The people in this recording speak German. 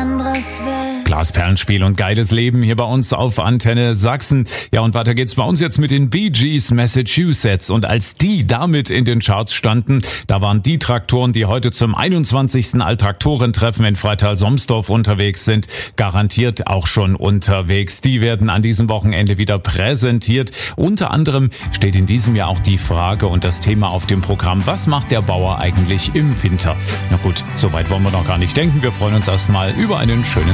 anderes will. Glasperlenspiel und geiles Leben hier bei uns auf Antenne Sachsen. Ja, und weiter geht's bei uns jetzt mit den Bee Gees Massachusetts. Und als die damit in den Charts standen, da waren die Traktoren, die heute zum 21. Alltraktorentreffen in Freital-Somsdorf unterwegs sind, garantiert auch schon unterwegs. Die werden an diesem Wochenende wieder präsentiert. Unter anderem steht in diesem Jahr auch die Frage und das Thema auf dem Programm: Was macht der Bauer eigentlich im Winter? Na gut, soweit wollen wir noch gar nicht denken. Wir freuen uns erstmal über einen schönen